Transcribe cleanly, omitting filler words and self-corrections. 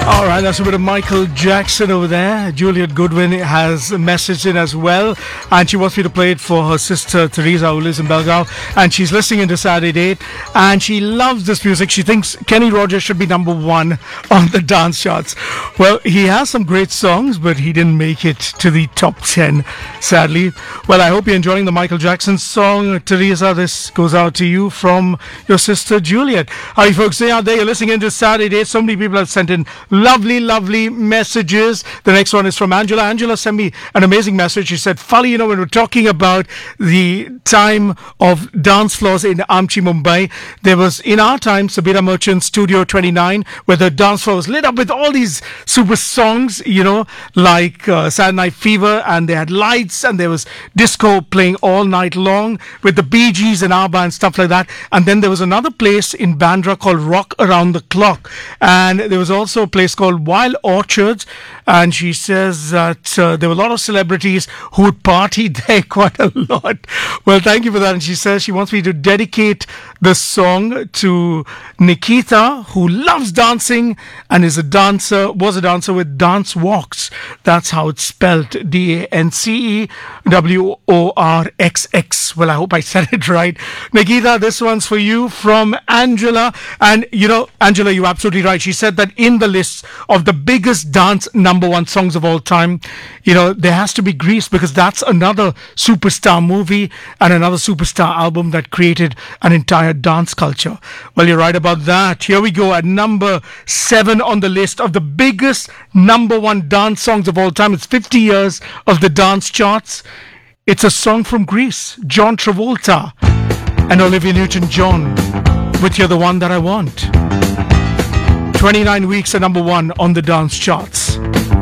All right, that's a bit of Michael Jackson over there. Juliet Goodwin has a message in as well, and she wants me to play it for her sister Teresa, who lives in Belgaum, and she's listening into Saturday Date, and she loves this music. She thinks Kenny Rogers should be number one on the dance charts. Well, he has some great songs, but he didn't make it to the top 10, sadly. Well, I hope you're enjoying the Michael Jackson song. Teresa, this goes out to you from your sister Juliet. Hi, folks, stay out there. You're listening into Saturday Date. So many people have sent in lovely messages. The next one is from Angela. Angela sent me an amazing message. She said, Fali, when we're talking about the time of dance floors in Amchi, Mumbai, there was, in our time, Sabira Merchant Studio 29, where the dance floor was lit up with all these super songs, like Saturday Night Fever, and they had lights, and there was disco playing all night long with the Bee Gees and ABBA and stuff like that. And then there was another place in Bandra called Rock Around the Clock, and there was also a place called Wild Orchards, and she says that there were a lot of celebrities who would party there quite a lot. Well, thank you for that. And she says she wants me to dedicate the song to Nikita, who loves dancing and was a dancer with Dance Walks. That's how it's spelled, DanceWorxx. Well, I hope I said it right. Nikita, this one's for you from Angela. And Angela, you're absolutely right. She said that in the list of the biggest dance number one songs of all time, there has to be Grease, because that's another superstar movie and another superstar album that created an entire dance culture. Well, you're right about that. Here we go at number 7 on the list of the biggest number one dance songs of all time. It's 50 years of the dance charts. It's a song from Grease, John Travolta and Olivia Newton-John with You're the One That I Want. 29 weeks at number one on the dance charts.